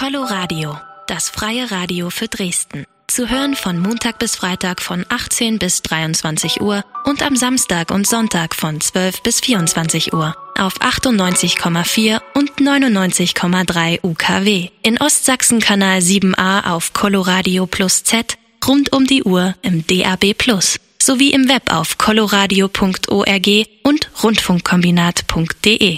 Coloradio, das freie Radio für Dresden. Zu hören von Montag bis Freitag von 18 bis 23 Uhr und am Samstag und Sonntag von 12 bis 24 Uhr auf 98,4 und 99,3 UKW. In Ostsachsen Kanal 7a auf Coloradio Plus Z, rund um die Uhr im DAB Plus, sowie im Web auf coloradio.org und rundfunkkombinat.de.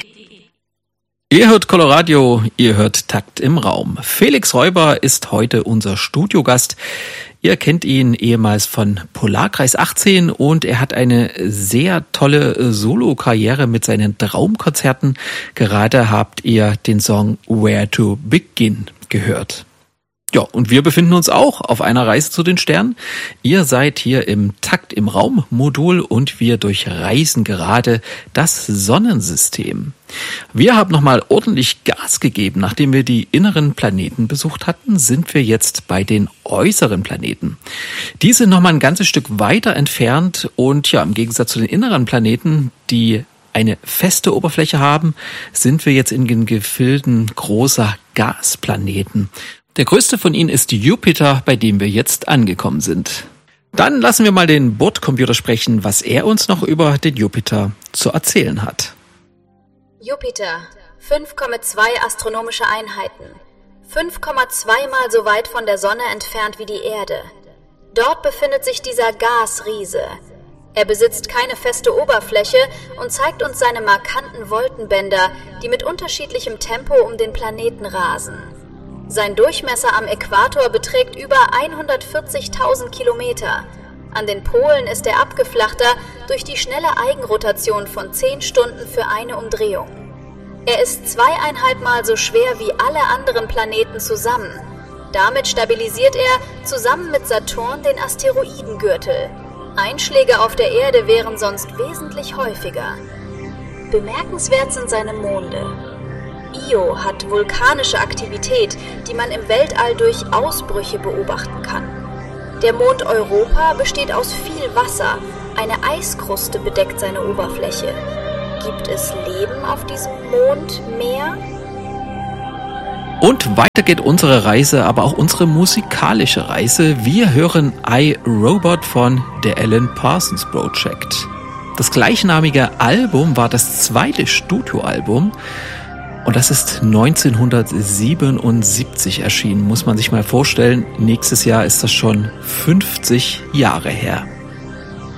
Ihr hört Coloradio, ihr hört Takt im Raum. Felix Räuber ist heute unser Studiogast. Ihr kennt ihn ehemals von Polarkreis 18 und er hat eine sehr tolle Solo-Karriere mit seinen Traumkonzerten. Gerade habt ihr den Song Where to Begin gehört. Ja, und wir befinden uns auch auf einer Reise zu den Sternen. Ihr seid hier im Takt im Raum Modul und wir durchreisen gerade das Sonnensystem. Wir haben nochmal ordentlich Gas gegeben. Nachdem wir die inneren Planeten besucht hatten, sind wir jetzt bei den äußeren Planeten. Die sind nochmal ein ganzes Stück weiter entfernt und ja, im Gegensatz zu den inneren Planeten, die eine feste Oberfläche haben, sind wir jetzt in den Gefilden großer Gasplaneten. Der größte von ihnen ist Jupiter, bei dem wir jetzt angekommen sind. Dann lassen wir mal den Bordcomputer sprechen, was er uns noch über den Jupiter zu erzählen hat. Jupiter, 5,2 astronomische Einheiten, 5,2 Mal so weit von der Sonne entfernt wie die Erde. Dort befindet sich dieser Gasriese. Er besitzt keine feste Oberfläche und zeigt uns seine markanten Wolkenbänder, die mit unterschiedlichem Tempo um den Planeten rasen. Sein Durchmesser am Äquator beträgt über 140.000 Kilometer. An den Polen ist er abgeflachter durch die schnelle Eigenrotation von 10 Stunden für eine Umdrehung. Er ist 2,5 Mal so schwer wie alle anderen Planeten zusammen. Damit stabilisiert er zusammen mit Saturn den Asteroidengürtel. Einschläge auf der Erde wären sonst wesentlich häufiger. Bemerkenswert sind seine Monde. Io hat vulkanische Aktivität, die man im Weltall durch Ausbrüche beobachten kann. Der Mond Europa besteht aus viel Wasser, eine Eiskruste bedeckt seine Oberfläche. Gibt es Leben auf diesem Mond mehr? Und weiter geht unsere Reise, aber auch unsere musikalische Reise. Wir hören I, Robot von The Alan Parsons Project. Das gleichnamige Album war das zweite Studioalbum. Und das ist 1977 erschienen, muss man sich mal vorstellen. Nächstes Jahr ist das schon 50 Jahre her.